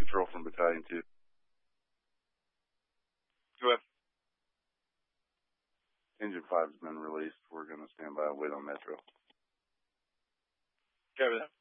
patrol from Battalion 2. Go ahead. Engine 5 has been released. We're going to stand by and wait on Metro. Okay with that.